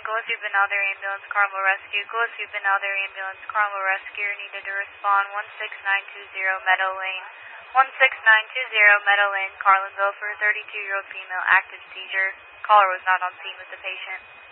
Gillespie Benalder Ambulance, Carmel Rescue. Gillespie Benalder Ambulance, Carmel Rescue needed to respond 16920 Meadow Lane. 16920 Meadow Lane, Carlinville for a 32-year-old female, active seizure. Caller was not on scene with the patient.